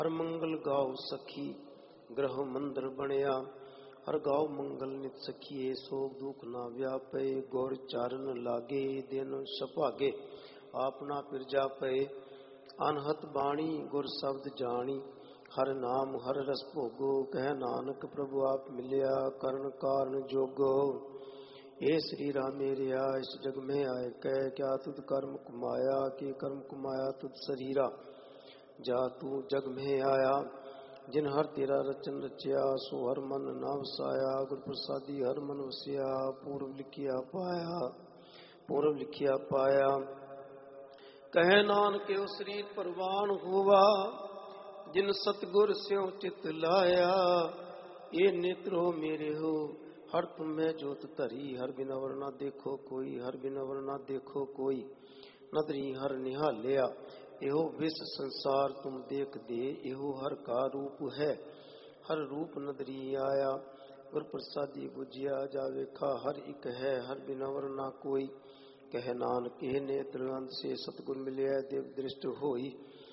हर मंगल गाओ सखी ग्रह मंदिर बनया। हर गाओ मंगल नित सखिए सोग दुख ना व्यापे। गौर चारण लागे दिन सभागे आपना पिरजा पे। अनहत बाणी गुर शब्द जानी हर नाम हर रस भोगो। कह नानक प्रभु आप मिलिया करण कारण जोगो। हे श्री राम मेरिया इस जग में आए कह क्या तुद कर्म कुमाया कि कर्म कुमाया तुद शरीरा। जा तू जग में आया जिन हर तेरा रचन रचिया सो हर मन ना वसाया। गुर प्रसादी हर मन वसिया पूर्व लिखिया पाया पूर्व लिखिया पाया। कह नानक के शरीर परवान हुआ जिन सतगुर स्यों चित लाया। ये नेत्रो मेरे हो हर तुम में जोत धरी हर बिन अवर ना देखो कोई हर बिन अवर ना देखो कोई। नदरी हर निहालिया एहो विस संसार तुम देख दे। एहो हर का रूप है हर रूप नदरी आया। गुर प्रसादी बुझिया जा वेखा हर एक है हर बिनवर ना कोई। कह नानक के नेत्र अंत से सतगुर मिलिया देव दृष्ट होई।